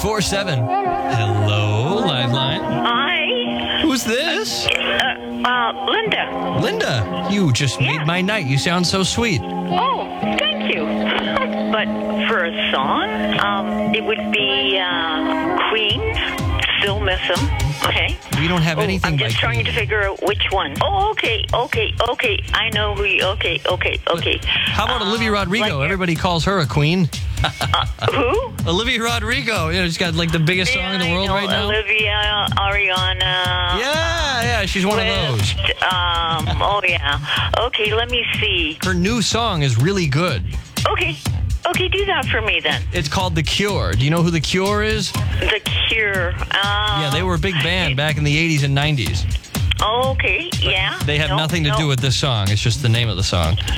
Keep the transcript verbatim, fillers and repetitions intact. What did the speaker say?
four seven. Hello, Liveline. Hi. Who's this? Uh, uh, Linda. Linda. You just Yeah. made my night. You sound so sweet. Oh, thank you. But for a song, um, it would be uh, Queen. Still miss them. Okay. We don't have Oh, anything I'm by just trying Queen. to figure out which one. Oh, okay, okay, okay. I know who you. Okay, okay, okay. How about Uh, Olivia Rodrigo? like- Everybody calls her a queen. Who? Olivia Rodrigo. You know, she's got like the biggest song in the Yeah, I world know, right now. Olivia, Ariana. Yeah, yeah, she's one of those. West, Um. Oh yeah. Okay. Let me see. Her new song is really good. Okay. Okay. Do that for me then. It's called The Cure. Do you know who The Cure is? The Cure. Um, Yeah, they were a big band back in the eighties and nineties. Okay. Yeah. They have No, nothing to no. do with this song. It's just the name of the song.